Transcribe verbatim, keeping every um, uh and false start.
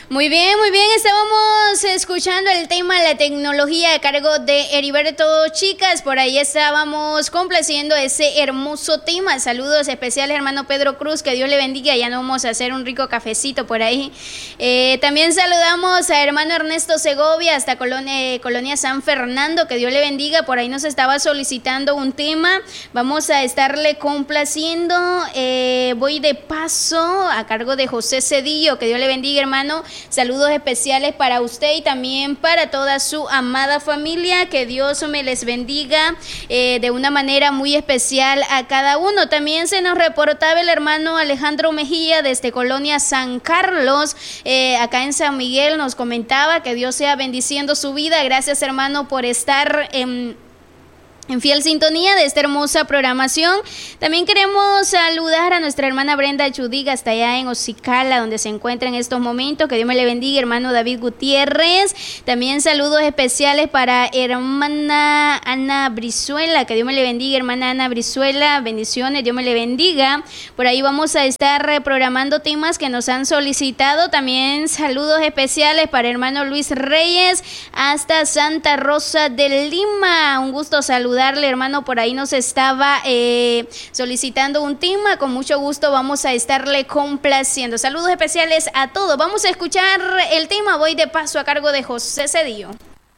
Muy bien, muy bien, estábamos escuchando el tema de la tecnología a cargo de Heriberto Chicas, por ahí estábamos complaciendo ese hermoso tema. Saludos especiales hermano Pedro Cruz, que Dios le bendiga, ya nos vamos a hacer un rico cafecito por ahí. Eh, también saludamos a hermano Ernesto Segovia, hasta Colonia, Colonia San Fernando, que Dios le bendiga, por ahí nos estaba solicitando un tema, vamos a estarle complaciendo. Eh, voy de paso a cargo de José Cedillo, que Dios le bendiga hermano. Saludos especiales para usted y también para toda su amada familia. Que Dios me les bendiga eh, de una manera muy especial a cada uno. También se nos reportaba el hermano Alejandro Mejía desde Colonia San Carlos, eh, acá en San Miguel. Nos comentaba que Dios sea bendiciendo su vida. Gracias hermano por estar en... en fiel sintonía de esta hermosa programación. También queremos saludar a nuestra hermana Brenda Chudiga, hasta allá en Ocicala, donde se encuentra en estos momentos. Que Dios me le bendiga, hermano David Gutiérrez. También saludos especiales para hermana Ana Brizuela. Que Dios me le bendiga, hermana Ana Brizuela. Bendiciones, Dios me le bendiga. Por ahí vamos a estar reprogramando temas que nos han solicitado. También saludos especiales para hermano Luis Reyes, hasta Santa Rosa de Lima. Un gusto saludar. Darle, hermano, por ahí nos estaba eh, solicitando un tema. Con mucho gusto vamos a estarle complaciendo. Saludos especiales a todos. Vamos a escuchar el tema Voy de paso a cargo de José Cedillo.